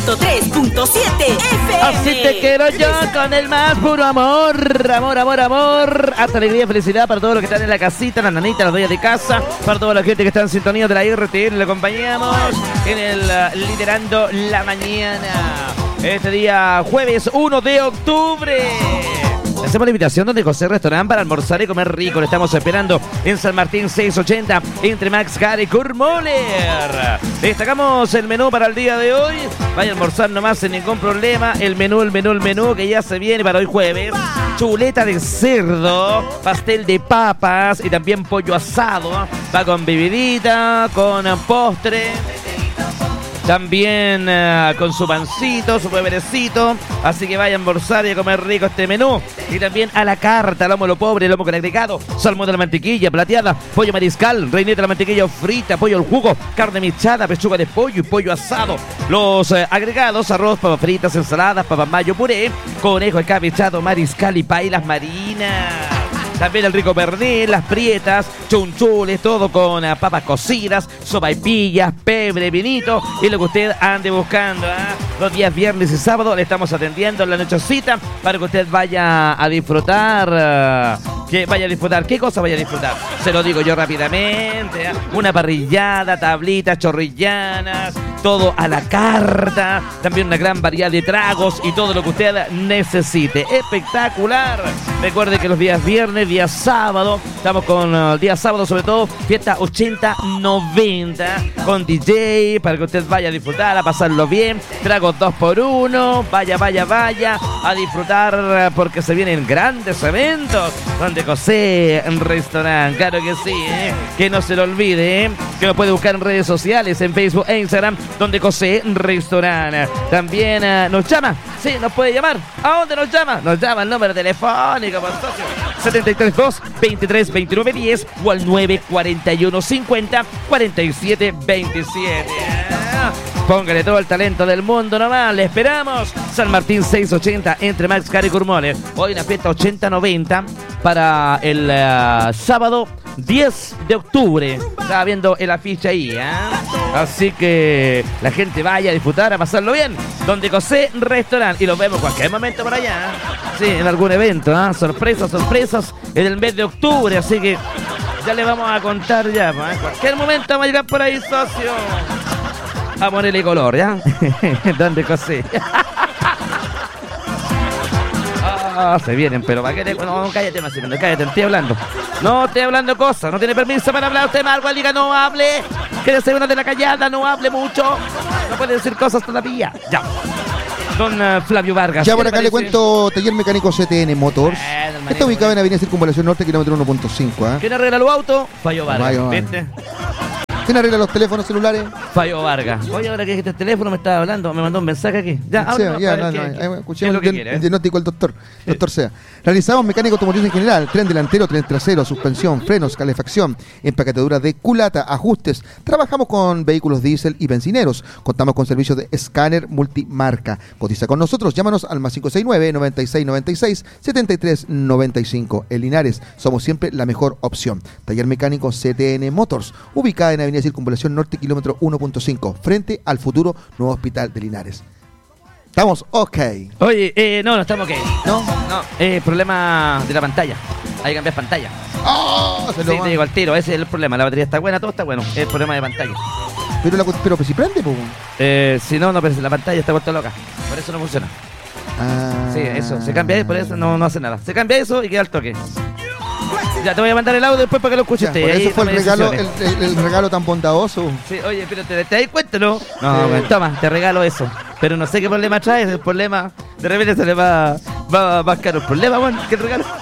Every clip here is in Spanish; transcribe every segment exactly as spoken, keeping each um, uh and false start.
ciento tres punto siete F M. Así te quiero yo con el más puro amor. Amor, amor, amor. Hasta alegría y felicidad para todos los que están en la casita, las nanitas, las dueñas de casa, para toda la gente que está en sintonía de la R T L. Le acompañamos en el uh, Liderando la Mañana. Este día jueves uno de octubre. Hacemos la invitación donde José Restaurant para almorzar y comer rico. Le estamos esperando en San Martín seiscientos ochenta entre Max Car y Kurmoller. Destacamos el menú para el día de hoy. Vaya a almorzar nomás sin ningún problema. El menú, el menú, el menú que ya se viene para hoy jueves. Chuleta de cerdo, pastel de papas y también pollo asado. Va con bebidita, con postre. También uh, con su pancito, su beberecito. Así que vayan a almorzar y a comer rico este menú. Y también a la carta, lomo lo pobre, lomo con agregado, salmón de la mantequilla plateada, pollo mariscal, reineta de la mantequilla frita, pollo al jugo, carne mechada, pechuga de pollo y pollo asado. Los uh, agregados, arroz, papas fritas, ensaladas, papas mayo, puré, conejo escabechado, mariscal y paellas marinas. También el rico pernil, las prietas, chunchules, todo con uh, papas cocidas, sopaipillas, pebre, vinito y lo que usted ande buscando. ¿eh? Los días viernes y sábado le estamos atendiendo en la nochecita para que usted vaya a disfrutar. Uh, que vaya a disfrutar. ¿Qué cosa vaya a disfrutar? Se lo digo yo rápidamente. ¿eh? Una parrillada, tablitas, chorrillanas, todo a la carta. También una gran variedad de tragos y todo lo que usted necesite. Espectacular. Recuerde que los días viernes, día sábado, estamos con el uh, día sábado sobre todo, fiesta ochenta noventa con D J para que usted vaya a disfrutar, a pasarlo bien, tragos dos por uno, vaya, vaya, vaya a disfrutar uh, porque se vienen grandes eventos donde José Restaurant, claro que sí, ¿eh? Que no se lo olvide, ¿eh? Que lo puede buscar en redes sociales, en Facebook e Instagram, donde José Restaurant. También uh, nos llama, sí, nos puede llamar. ¿A dónde nos llama? Nos llama el número telefónico, por socio. setenta y tres dos, veintitrés, veintinueve, diez o al nueve cuarenta y uno, cincuenta, cuarenta y siete, veintisiete. Póngale todo el talento del mundo nomás. Le esperamos. San Martín seiscientos ochenta entre Max Car y Kurmoller. Hoy una fiesta ochenta noventa para el uh, sábado diez de octubre. Estaba viendo el afiche ahí, ¿eh? Así que la gente vaya a disfrutar, a pasarlo bien. Donde José Restaurant. Y los vemos en cualquier momento por allá. ¿eh? Sí, en algún evento. ¿eh? Sorpresas, sorpresas en el mes de octubre. Así que ya le vamos a contar ya. ¿eh? En cualquier momento vamos a llegar por ahí, socio. A ponerle color, ¿ya? ¿Dónde José? Ah, se vienen, pero ¿para qué te...? No, cállate, más cállate, estoy hablando. No, estoy hablando cosas, no tiene permiso para hablar usted más. Algo diga, no hable. Quiere ser una de la callada, no hable mucho. No puede decir cosas todavía. Ya. Don uh, Flavio Vargas. Ya por acá le, le cuento, taller mecánico C T N Motors. Eh, Está ubicado en Avenida Circunvalación Norte, kilómetro uno punto cinco. ¿eh? ¿Quién arregla los autos? Flavio Vargas, Flavio ¿viste? ¿Quién arregla los teléfonos celulares? Fabio Vargas. Oye, ahora que este teléfono me estaba hablando, me mandó un mensaje aquí. Ya, ahora sí, no, ya, no, qué, no, qué, no, escuchemos qué el, quiere, el ¿eh? diagnóstico del doctor, doctor Sea. Realizamos mecánico automotriz en general, tren delantero, tren trasero, suspensión, frenos, calefacción, empaquetadura de culata, ajustes. Trabajamos con vehículos diésel y bencineros. Contamos con servicio de escáner multimarca. Cotiza con nosotros, llámanos al más cinco seis nueve, noventa y seis, noventa y seis, setenta y tres, noventa y cinco. En Linares, somos siempre la mejor opción. Taller mecánico C T N Motors, ubicada en Avenida Circunvalación Norte, kilómetro uno punto cinco, frente al futuro nuevo hospital de Linares. Estamos ok. Oye, eh, no, no estamos ok. No, no, eh, problema de la pantalla. Hay que cambiar pantalla. Oh, se sí, te digo al tiro, ese es el problema. La batería está buena, todo está bueno. Es el problema de pantalla. Pero, la, pero pues si prende, pues. Eh, si no, no, pero la pantalla está vuelta loca. Por eso no funciona. Ah. Sí, eso. Se cambia, por eso no, no hace nada. Se cambia eso y queda al toque. Ya te voy a mandar el audio después para que lo escuches. Ya, por eso fue el regalo, el, el, el regalo tan bondadoso. Sí, oye, pero te, te das cuenta, ¿no? No, bueno, toma, te regalo eso. Pero no sé qué problema traes, el problema. De repente se le va, va más caro el problema, bueno, que el regalo.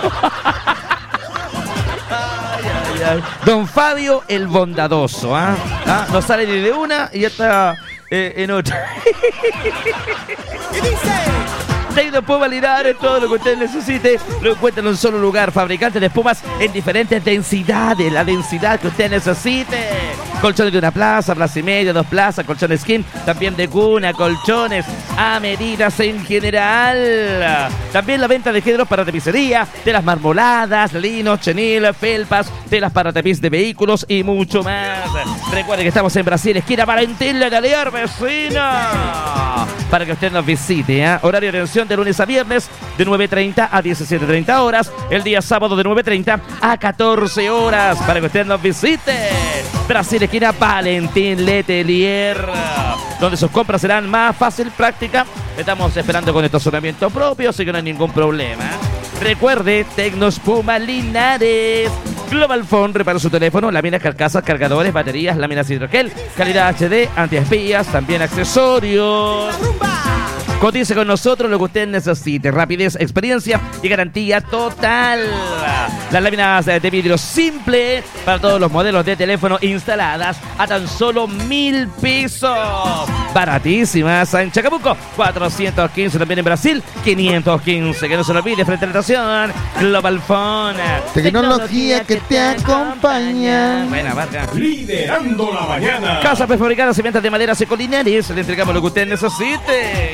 Ay, ay, ay. Don Fabio el bondadoso, ¿ah? ¿eh? ¿Ah? No sale ni de una y ya está eh, en otra. ¿Qué dice? Lo puede validar en todo lo que usted necesite. Lo encuentra en un solo lugar. Fabricante de espumas en diferentes densidades. La densidad que usted necesite. Colchones de una plaza, plaza y media, dos plazas, colchones skin, también de cuna, colchones a medidas en general. También la venta de géneros para tapicería, telas marmoladas, lino, chenil, felpas, telas para tapiz de vehículos y mucho más. Recuerde que estamos en Brasil, esquina Valentín Letelier, vecina, para que usted nos visite, ¿eh? Horario de atención de lunes a viernes de nueve treinta a diecisiete treinta horas, el día sábado de nueve treinta a catorce horas, para que usted nos visite. Brasil, esquina Valentín Letelier, donde sus compras serán más fácil, práctica. Estamos esperando con estacionamiento propio, así que no hay ningún problema. Recuerde, Tecnospuma Linares. Global Phone repara su teléfono, láminas, carcasas, cargadores, baterías, láminas hidrogel, calidad H D, antiespías, también accesorios. Cotice con nosotros lo que usted necesite. Rapidez, experiencia y garantía total. Las láminas de vidrio simple para todos los modelos de teléfono instaladas a tan solo mil pesos. Baratísimas en Chacabuco, cuatrocientos quince también en Brasil, quinientos quince. Que no se lo olvide, frente a la estación Global Phone. Tecnología que te acompaña. Buena marca. Liderando la mañana. Casas prefabricadas y ventas de maderas y colinares. Le entregamos lo que usted necesite.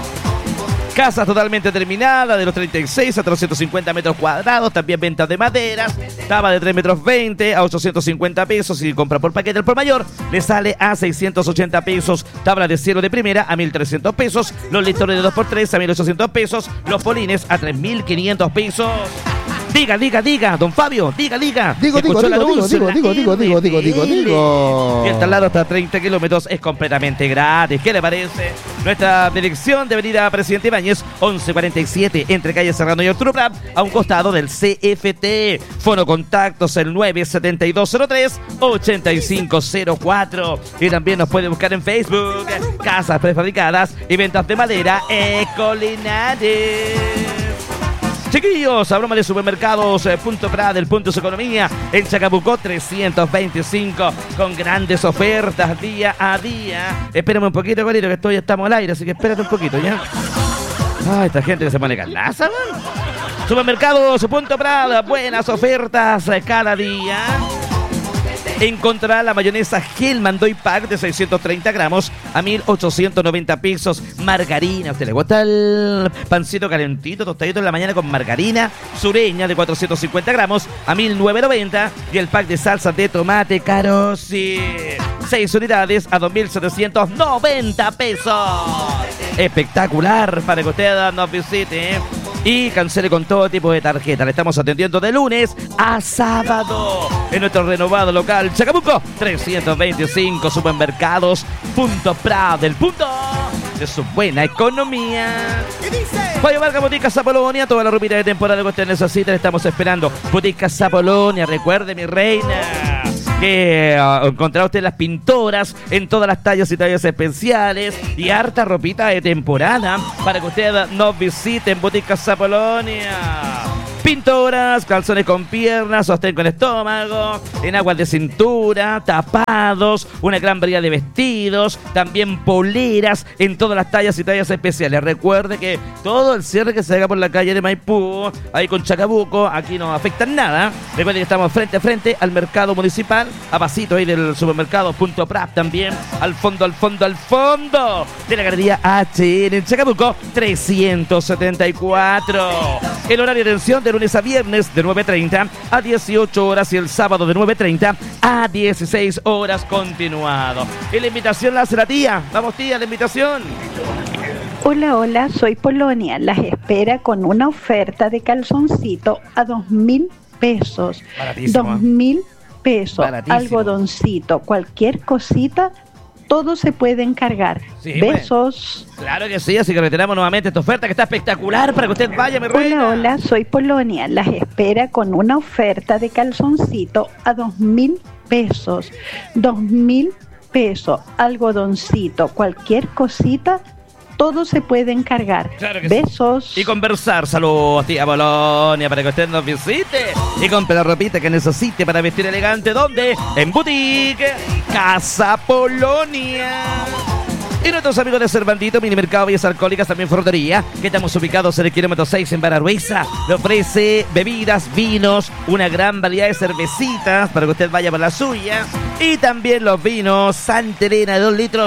Casas totalmente terminadas, de los treinta y seis a trescientos cincuenta metros cuadrados. También ventas de maderas. Taba de tres metros veinte a ochocientos cincuenta pesos. Si compra por paquete el por mayor, le sale a seiscientos ochenta pesos. Tabla de cielo de primera a mil trescientos pesos. Los listones de dos por tres a mil ochocientos pesos. Los polines a tres mil quinientos pesos. Diga, diga, diga, don Fabio, diga, diga. Digo, digo, digo, digo, digo, digo, digo, digo, digo, digo, digo. Y el traslado hasta treinta kilómetros es completamente gratis. ¿Qué le parece? Nuestra dirección de avenida Presidente Ibáñez, once cuarenta y siete, entre calle Serrano y Arturo Prat, a un costado del C F T. Fono contactos el nueve siete dos cero tres ocho cinco cero cuatro. Y también nos puede buscar en Facebook. Casas prefabricadas y ventas de madera Ecolinares. Chiquillos, hablamos de supermercados eh, Punto Prada, del Punto de Economía en Chacabuco trescientos veinticinco, con grandes ofertas día a día. Espérame un poquito, Corito, que estoy, estamos al aire, así que espérate un poquito, ¿ya? Ay, esta gente que se pone calaza, man. Supermercados Punto Prada, buenas ofertas eh, cada día. Encontrará la mayonesa Hellman Doy Pack de seiscientos treinta gramos a mil ochocientos noventa pesos. Margarina, ¿a usted le gusta el pancito calentito, tostadito en la mañana con margarina? Sureña de cuatrocientos cincuenta gramos a mil novecientos noventa. Y el pack de salsa de tomate Carosi, seis unidades a dos mil setecientos noventa pesos. Espectacular para que usted nos visite y cancele con todo tipo de tarjeta. Le estamos atendiendo de lunes a sábado en nuestro renovado local Chacabuco trescientos veinticinco. Supermercados Punto Prada, el punto de su buena economía. Pollo Vargas, Botica Zapolonia, toda la ropita de temporada que usted necesita, le estamos esperando. Botica Zapolonia, recuerde, mi reina, que uh, encontrará usted las pintoras en todas las tallas y tallas especiales y harta ropita de temporada para que usted nos visite en Botica Zapolonia. Pintoras, calzones con piernas, sostén con estómago, en aguas de cintura, tapados, una gran variedad de vestidos, también poleras en todas las tallas y tallas especiales. Recuerde que todo el cierre que se haga por la calle de Maipú, ahí con Chacabuco, aquí no afecta en nada. Recuerde que estamos frente a frente al mercado municipal, a pasito ahí del supermercado Punto Prap, también al fondo, al fondo, al fondo de la galería H N en Chacabuco trescientos setenta y cuatro. El horario de atención de lunes a viernes de nueve treinta a dieciocho horas y el sábado de nueve treinta a dieciséis horas continuado. Y la invitación la hace la tía. Vamos, tía, la invitación. Hola, hola, soy Polonia. Las espera con una oferta de calzoncito a dos mil pesos. Baratísimo. Dos mil pesos. Baratísimo. Algodoncito, cualquier cosita, todo se puede encargar. Sí, Besos. Bueno. Claro que sí, así que reiteramos nuevamente esta oferta que está espectacular para que usted vaya, mi reina. Hola, hola, soy Polonia. Las espera con una oferta de calzoncito a dos mil pesos. Dos mil pesos. Algodoncito, cualquier cosita, todo se puede encargar. Claro que Besos. Sí. Y conversar. Saludos, tía Polonia, para que usted nos visite y compre la ropita que necesite para vestir elegante. ¿Dónde? En Boutique Casa Polonia. Y nuestros amigos de Cervantito, Minimercado, Vías Alcohólicas, también Frutería, que estamos ubicados en el kilómetro seis en Bararhuesa. Le ofrece bebidas, vinos, una gran variedad de cervecitas para que usted vaya por la suya. Y también los vinos Santa Elena de dos litros.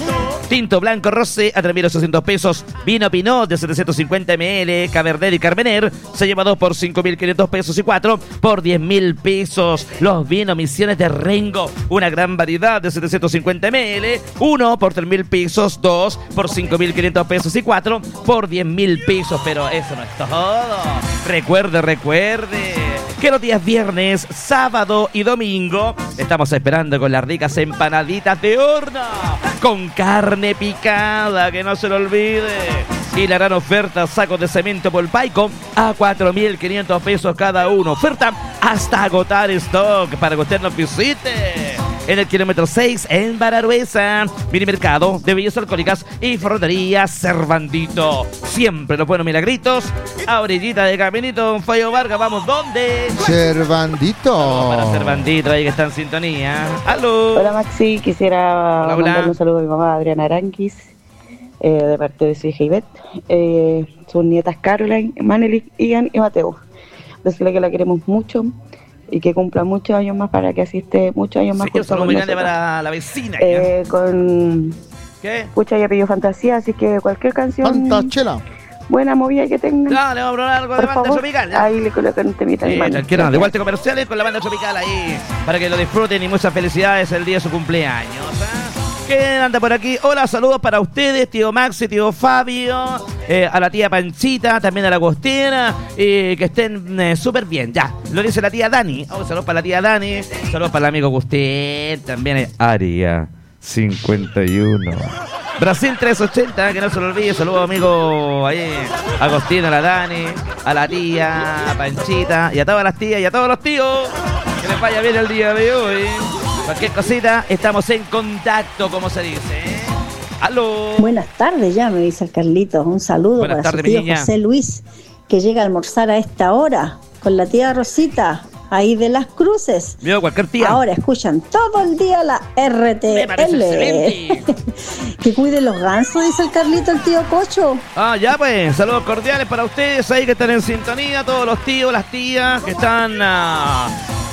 Tinto blanco rosé a tres mil ochocientos pesos. Vino Pinot de setecientos cincuenta mililitros. Cabernet y Carmener se lleva dos por cinco mil quinientos pesos y cuatro por diez mil pesos. Los vinos Misiones de Rengo, una gran variedad de setecientos cincuenta mililitros. Uno por tres mil pesos, dos por cinco mil quinientos pesos y cuatro por diez mil pesos. Pero eso no es todo. Recuerde, recuerde que los días viernes, sábado y domingo estamos esperando con las ricas empanaditas de horno con carne picada, que no se lo olvide. Y la gran oferta, sacos de cemento Polpaico a cuatro mil quinientos pesos cada uno. Oferta hasta agotar stock para que usted nos visite en el kilómetro seis en Bararhuesa. Minimercado de bebidas alcohólicas y Frutería Cervantito. Siempre los buenos milagritos. A orillita de caminito, don Fallo Vargas, ¿vamos dónde? Cervantito. Vamos para Cervantito, ahí que está en sintonía. ¡Aló! Hola Maxi, quisiera hola, hola. mandarle un saludo a mi mamá Adriana Aranquis, eh, de parte de su hija Ivette, eh, sus nietas Caroline, Manelik, Ian y Mateo. Decirle que la queremos mucho y que cumpla muchos años más para que asiste muchos años más. Sí, junto con muy grande nosotros. para la vecina. Eh, con ¿Qué? Pucha y apellido Fantasía, así que cualquier canción Fantachela. buena movida que tengan, No, le vamos a probar algo de por banda favor, tropical. ¿Ya? ahí le colocan un temita Sí, en mano. tranquilo, de vuelta comerciales con la banda tropical ahí, para que lo disfruten y muchas felicidades el día de su cumpleaños. ¿eh? ¿Quién anda por aquí? Hola, saludos para ustedes, tío Maxi, tío Fabio, eh, a la tía Panchita, también a la Agostina, y que estén eh, súper bien. Ya, lo dice la tía Dani. Oh, saludos para la tía Dani, saludos para el amigo Agustín, también es Aria cincuenta y uno. Brasil trescientos ochenta, que no se lo olvide. Saludos, amigo, ahí, Agostina, a la Dani, a la tía, a Panchita, y a todas las tías y a todos los tíos. Que les vaya bien el día de hoy. Cualquier cosita, estamos en contacto, como se dice. ¿eh? ¡Aló! Buenas tardes, ya me dice el Carlitos. Un saludo Buenas para tardes, su tío mi niña. José Luis, que llega a almorzar a esta hora con la tía Rosita, ahí de Las Cruces. Vio cualquier tía. Ahora escuchan todo el día la R T Me parece L. excelente. Que cuiden los gansos, dice el Carlito, el tío Cocho. Ah, ya pues, saludos cordiales para ustedes ahí que están en sintonía, todos los tíos, las tías que están ah,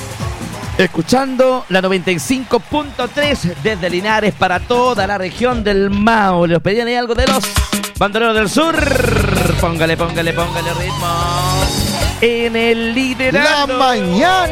escuchando la noventa y cinco punto tres desde Linares para toda la región del Mao. Les pedían ahí algo de los bandoleros del sur. Póngale, póngale, póngale ritmo. En el liderazgo. La mañana.